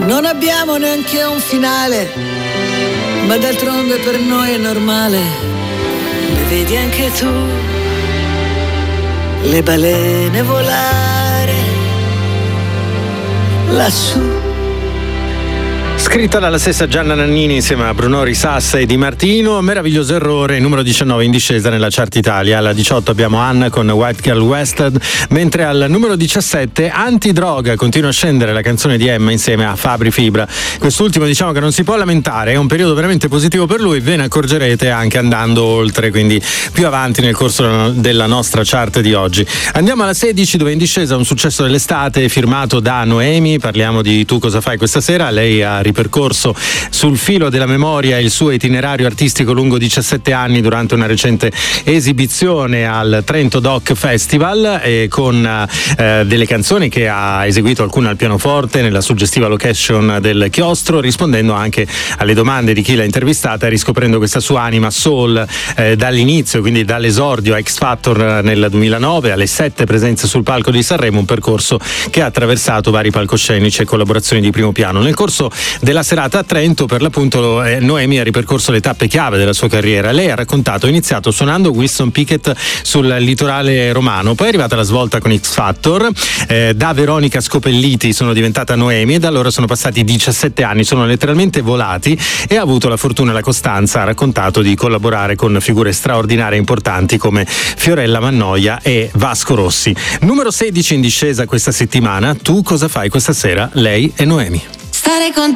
Non abbiamo neanche un finale, ma d'altronde per noi è normale. Le vedi anche tu, le balene volare lassù. Scritta dalla stessa Gianna Nannini insieme a Bruno Risassa e Di Martino. Meraviglioso errore, numero 19 in discesa nella chart Italia. Alla 18 abbiamo Anna con White Girl Wasted, mentre al numero 17 Antidroga continua a scendere la canzone di Emma insieme a Fabri Fibra. Quest'ultimo diciamo che non si può lamentare, è un periodo veramente positivo per lui, ve ne accorgerete anche andando oltre, quindi più avanti nel corso della nostra chart di oggi. Andiamo alla 16 dove è in discesa un successo dell'estate firmato da Noemi. Parliamo di Tu cosa fai questa sera. Lei ha ripercorso sul filo della memoria il suo itinerario artistico lungo 17 anni durante una recente esibizione al Trento Doc Festival, con delle canzoni che ha eseguito, alcune al pianoforte nella suggestiva location del Chiostro, rispondendo anche alle domande di chi l'ha intervistata e riscoprendo questa sua anima soul dall'inizio, quindi dall'esordio a X Factor nel 2009 alle 7 presenze sul palco di Sanremo, un percorso che ha attraversato vari palcoscenici e collaborazioni di primo piano. Nel corso della serata a Trento, per l'appunto, Noemi ha ripercorso le tappe chiave della sua carriera. Lei ha raccontato: ho iniziato suonando Wilson Pickett sul litorale romano, poi è arrivata la svolta con X Factor, da Veronica Scopelliti sono diventata Noemi e da allora sono passati 17 anni, sono letteralmente volati, e ha avuto la fortuna e la costanza, ha raccontato, di collaborare con figure straordinarie e importanti come Fiorella Mannoia e Vasco Rossi. Numero 16 in discesa questa settimana, Tu cosa fai questa sera? Lei è Noemi. Stare con